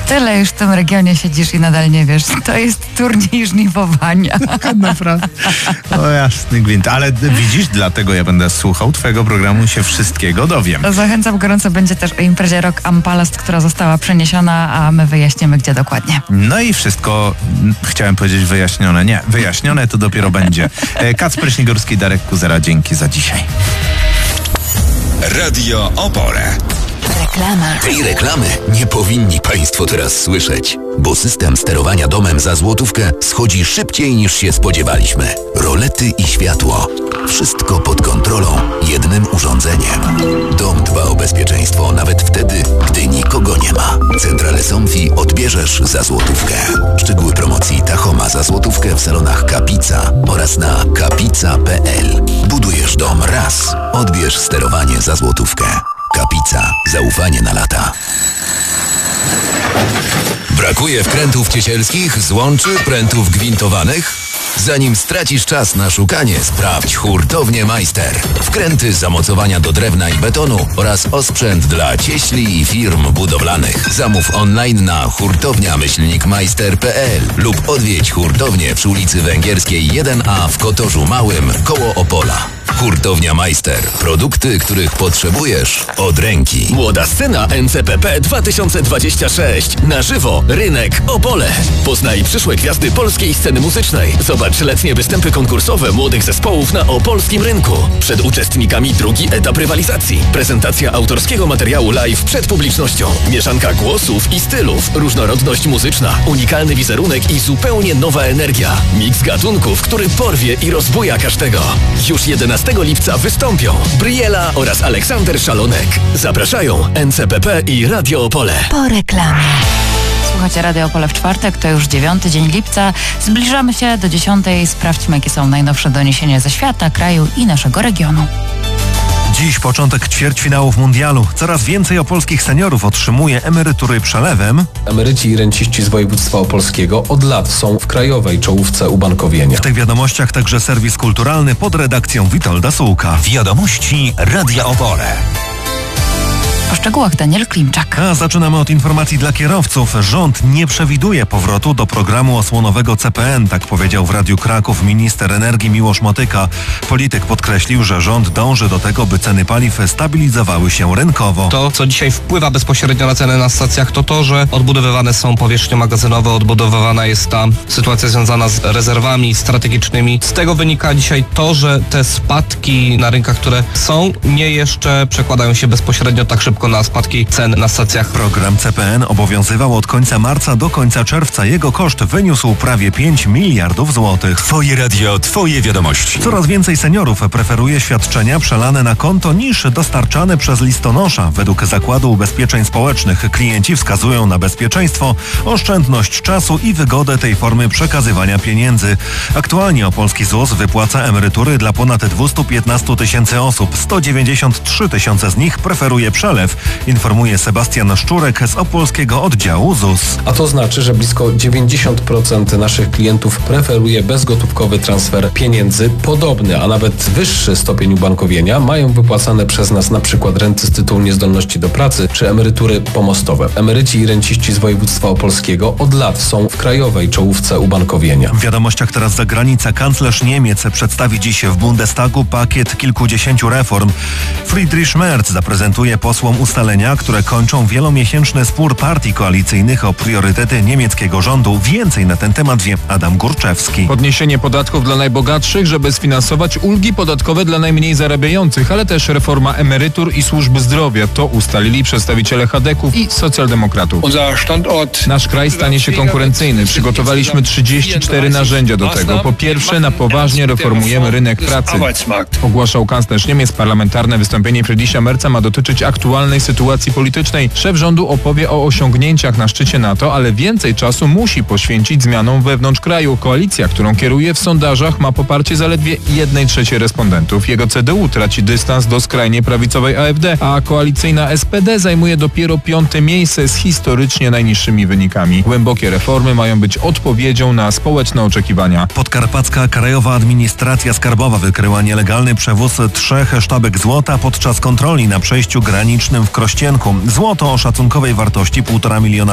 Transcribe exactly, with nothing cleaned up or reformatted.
Tyle już w tym regionie siedzisz i nadal nie wiesz. To jest turniej żniwowania. Naprawdę. O jasny gwint. Ale widzisz, dlatego ja będę słuchał twojego programu, się wszystkiego dowiem. Zachęcam gorąco, będzie też o imprezie Rock Am Palace, która została przeniesiona, a my wyjaśnimy, gdzie dokładnie. No i wszystko, chciałem powiedzieć wyjaśnione. Nie, wyjaśnione to dopiero będzie. Kacper Śnigurski, Darek Kuzera, dzięki za dzisiaj. Radio Opole. Reklama. Tej reklamy nie powinni Państwo teraz słyszeć, bo system sterowania domem za złotówkę schodzi szybciej niż się spodziewaliśmy. Rolety i światło. Wszystko pod kontrolą, jednym urządzeniem. Dom dba o bezpieczeństwo nawet wtedy, gdy nikogo nie ma. Centrale Somfy odbierzesz za złotówkę. Szczegóły promocji Tachoma za złotówkę w salonach Kapica oraz na kapica kropka p l. Budujesz dom raz, odbierz sterowanie za złotówkę. Kapica. Zaufanie na lata. Brakuje wkrętów ciesielskich, złączy, prętów gwintowanych? Zanim stracisz czas na szukanie, sprawdź Hurtownię Majster. Wkręty, zamocowania do drewna i betonu oraz osprzęt dla cieśli i firm budowlanych. Zamów online na hurtownia myślnik majster kropka p l lub odwiedź hurtownię przy ulicy Węgierskiej jeden a w Kotorzu Małym koło Opola. Hurtownia Majster. Produkty, których potrzebujesz od ręki. Młoda scena N C P P dwa tysiące dwadzieścia sześć. Na żywo Rynek Opole. Poznaj przyszłe gwiazdy polskiej sceny muzycznej. Zobacz letnie występy konkursowe młodych zespołów na opolskim rynku. Przed uczestnikami drugi etap rywalizacji. Prezentacja autorskiego materiału live przed publicznością. Mieszanka głosów i stylów. Różnorodność muzyczna. Unikalny wizerunek i zupełnie nowa energia. Miks gatunków, który porwie i rozbuja każdego. Już jedenastego lipca wystąpią Briela oraz Aleksander Szalonek. Zapraszają N C P P i Radio Opole. Po reklamie. Słuchajcie Radio Opole w czwartek, to już dziewiąty dzień lipca. Zbliżamy się do dziesiątej. Sprawdźmy, jakie są najnowsze doniesienia ze świata, kraju i naszego regionu. Dziś początek ćwierćfinałów mundialu. Coraz więcej opolskich seniorów otrzymuje emerytury przelewem. Emeryci i renciści z województwa opolskiego od lat są w krajowej czołówce ubankowienia. W tych wiadomościach także serwis kulturalny pod redakcją Witolda Sułka. Wiadomości Radia Opole. O szczegółach Daniel Klimczak. A zaczynamy od informacji dla kierowców. Rząd nie przewiduje powrotu do programu osłonowego C P N, tak powiedział w Radiu Kraków minister energii Miłosz Motyka. Polityk podkreślił, że rząd dąży do tego, by ceny paliw stabilizowały się rynkowo. To, co dzisiaj wpływa bezpośrednio na ceny na stacjach, to to, że odbudowywane są powierzchnie magazynowe, odbudowywana jest ta sytuacja związana z rezerwami strategicznymi. Z tego wynika dzisiaj to, że te spadki na rynkach, które są, nie jeszcze przekładają się bezpośrednio tak szybko na spadki cen na stacjach. Program C P N obowiązywał od końca marca do końca czerwca. Jego koszt wyniósł prawie pięć miliardów złotych. Twoje radio, twoje wiadomości. Coraz więcej seniorów preferuje świadczenia przelane na konto niż dostarczane przez listonosza. Według Zakładu Ubezpieczeń Społecznych klienci wskazują na bezpieczeństwo, oszczędność czasu i wygodę tej formy przekazywania pieniędzy. Aktualnie Opolski Z U S wypłaca emerytury dla ponad dwieście piętnaście tysięcy osób. sto dziewięćdziesiąt trzy tysiące z nich preferuje przelew, informuje Sebastian Szczurek z opolskiego oddziału Z U S. A to znaczy, że blisko dziewięćdziesiąt procent naszych klientów preferuje bezgotówkowy transfer pieniędzy. Podobny, a nawet wyższy stopień ubankowienia mają wypłacane przez nas na przykład renty z tytułu niezdolności do pracy czy emerytury pomostowe. Emeryci i renciści z województwa opolskiego od lat są w krajowej czołówce ubankowienia. W wiadomościach teraz zagranica. Kanclerz Niemiec przedstawi dziś w Bundestagu pakiet kilkudziesięciu reform. Friedrich Merz zaprezentuje posłom ustalenia, które kończą wielomiesięczny spór partii koalicyjnych o priorytety niemieckiego rządu. Więcej na ten temat wie Adam Górczewski. Podniesienie podatków dla najbogatszych, żeby sfinansować ulgi podatkowe dla najmniej zarabiających, ale też reforma emerytur i służby zdrowia. To ustalili przedstawiciele chadeków i socjaldemokratów. Nasz kraj stanie się konkurencyjny. Przygotowaliśmy trzydzieści cztery narzędzia do tego. Po pierwsze, na poważnie reformujemy rynek pracy. Ogłaszał kanclerz Niemiec. Parlamentarne wystąpienie Friedricha Merza ma dotyczyć aktualnej sytuacji politycznej. Szef rządu opowie o osiągnięciach na szczycie NATO, ale więcej czasu musi poświęcić zmianom wewnątrz kraju. Koalicja, którą kieruje, w sondażach ma poparcie zaledwie jednej trzeciej respondentów. Jego C D U traci dystans do skrajnie prawicowej A F D, a koalicyjna S P D zajmuje dopiero piąte miejsce z historycznie najniższymi wynikami. Głębokie reformy mają być odpowiedzią na społeczne oczekiwania. Podkarpacka Krajowa Administracja Skarbowa wykryła nielegalny przewóz trzech sztabek złota podczas kontroli na przejściu granicznym w Krościenku. Złoto o szacunkowej wartości półtora miliona